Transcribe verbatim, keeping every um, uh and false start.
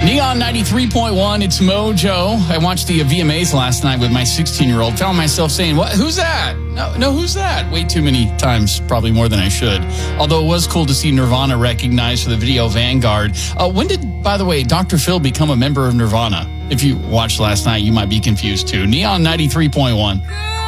Neon ninety-three point one, it's Mojo. I watched the V M As last night with my sixteen-year-old. Found myself saying, "What? Who's that? No, no, who's that?" Way too many times, probably more than I should. Although it was cool to see Nirvana recognized for the video Vanguard. Uh, when did, by the way, Doctor Phil become a member of Nirvana? If you watched last night, you might be confused too. Neon ninety-three point one.